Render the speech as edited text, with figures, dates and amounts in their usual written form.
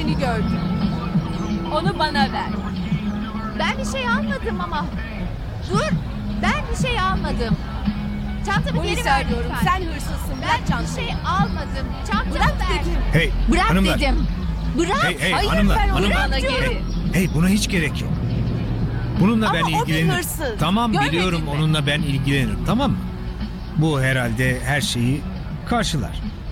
seni gördüm. Onu bana ver. Ben bir şey almadım ama. Dur. Ben bir şey almadım. Çantamı geri Polis ver arıyorum. lütfen. Sen hırsızsın. Bırak Ben bir çantayı. şey almadım. Çantamı Bırak ver. dedim. Hey Bırak hanımlar. dedim. Bırak. Hey Hayır hanımlar. sen onu hanımlar. bana geri. Hey buna hiç gerek yok. Bununla Ama ben o bir ilgilenirim. hırsız. Tamam Görmedin biliyorum mi? onunla ben ilgilenirim tamam mı? Bu herhalde her şeyi karşılar.